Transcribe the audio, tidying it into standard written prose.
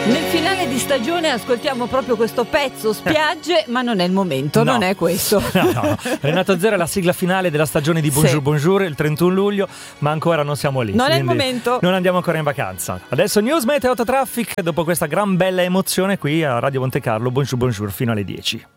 Nel finale di stagione ascoltiamo proprio questo pezzo, spiagge, ma non è il momento, No. non è questo. No. Renato Zero è la sigla finale della stagione di Bonjour Sì. Bonjour, il 31 luglio, ma ancora non siamo lì. Non è il quindi momento. Non andiamo ancora in vacanza. Adesso News Meteo Autotraffic, dopo questa gran bella emozione qui a Radio Monte Carlo, Bonjour Bonjour fino alle 10.